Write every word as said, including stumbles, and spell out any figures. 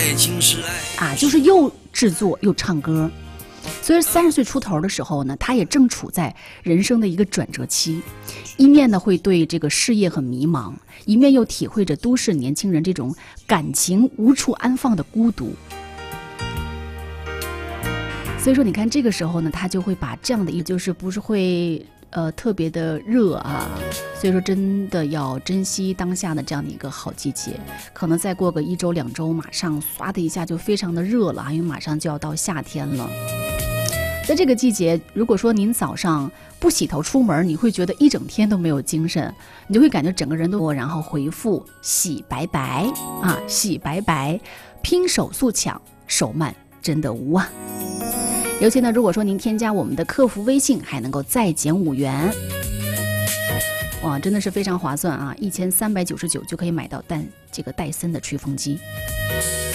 爱情是爱啊，就是又制作又唱歌。所以三十岁出头的时候呢，他也正处在人生的一个转折期，一面呢会对这个事业很迷茫，一面又体会着都市年轻人这种感情无处安放的孤独。所以说你看这个时候呢，他就会把这样的一就是不是会呃特别的热啊，所以说真的要珍惜当下的这样的一个好季节，可能再过个一周两周，马上唰的一下就非常的热了，因为马上就要到夏天了。在这个季节，如果说您早上不洗头出门，你会觉得一整天都没有精神，你就会感觉整个人都，然后回复洗白白啊，洗白白，拼手速抢，手慢真的无啊。尤其呢，如果说您添加我们的客服微信，还能够再减五元，哇，真的是非常划算啊！一千三百九十九就可以买到戴这个戴森的吹风机。